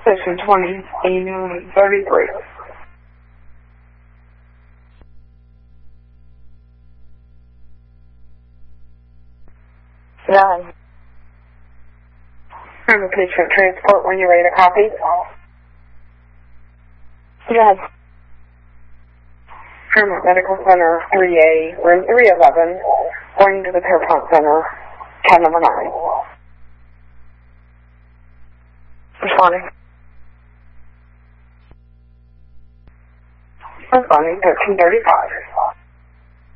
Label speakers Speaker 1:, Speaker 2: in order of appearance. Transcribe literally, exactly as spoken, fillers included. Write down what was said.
Speaker 1: Station twenty, Union thirty-three. Nine. I'm a patient transport when you're ready to copy. Yes. Paramount Medical Center, three A, room three eleven, going to the Paramount Center, tab number nine. Responding. Responding, thirteen thirty-five.